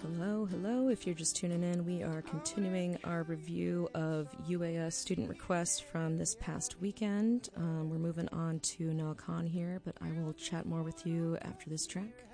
Hello, hello. If you're just tuning in, we are continuing our review of UAS student requests from this past weekend. We're moving on to Noah Khan here, but I will chat more with you after this track.